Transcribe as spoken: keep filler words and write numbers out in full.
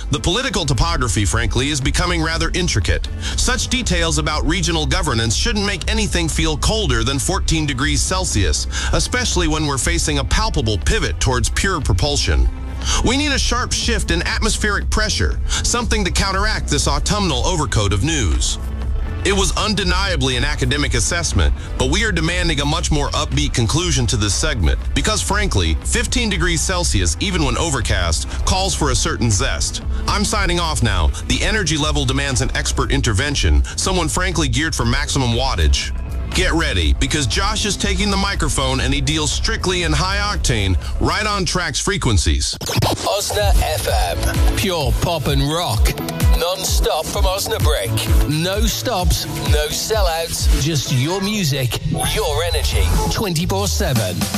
The political topography, frankly, is becoming rather intricate. Such details about regional governance shouldn't make anything feel colder than fourteen degrees Celsius, especially when we're facing a palpable pivot towards pure propulsion. We need a sharp shift in atmospheric pressure, something to counteract this autumnal overcoat of news. It was undeniably an academic assessment, but we are demanding a much more upbeat conclusion to this segment because, frankly, fifteen degrees Celsius, even when overcast, calls for a certain zest. I'm signing off now. The energy level demands an expert intervention, someone frankly geared for maximum wattage. Get ready, because Josh is taking the microphone and he deals strictly in high octane, right on tracks frequencies. Osna F M. Pure pop and rock. Non-stop from Osnabrück. No stops, no sellouts, just your music, your energy, twenty-four seven.